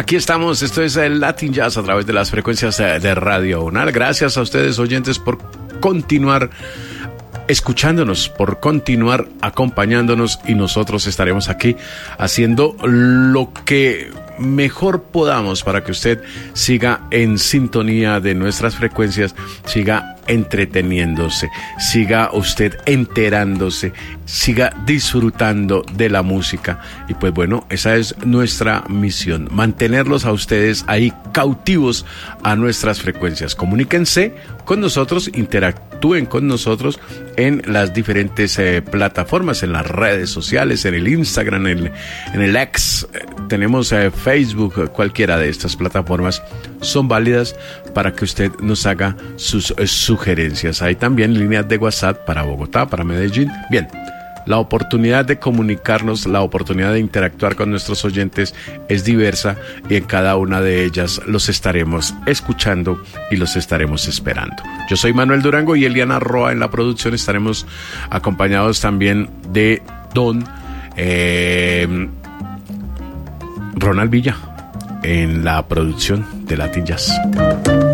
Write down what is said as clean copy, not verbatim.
Aquí estamos, esto es el Latin Jazz a través de las frecuencias de Radio UNAL. Gracias a ustedes, oyentes, por continuar escuchándonos, por continuar acompañándonos, y nosotros estaremos aquí haciendo lo que mejor podamos para que usted siga en sintonía de nuestras frecuencias, siga entreteniéndose, siga usted enterándose, siga disfrutando de la música. Y pues bueno, esa es nuestra misión, mantenerlos a ustedes ahí cautivos a nuestras frecuencias. Comuníquense con nosotros, interactúen con nosotros en las diferentes plataformas, en las redes sociales, en el Instagram, en el X, tenemos Facebook, cualquiera de estas plataformas son válidas para que usted nos haga sus sugerencias. Hay también líneas de WhatsApp para Bogotá, para Medellín. Bien, la oportunidad de comunicarnos, la oportunidad de interactuar con nuestros oyentes es diversa, y en cada una de ellas los estaremos escuchando y los estaremos esperando. Yo soy Manuel Durango y Eliana Roa en la producción. Estaremos acompañados también de don Ronald Villa en la producción de Latin Jazz.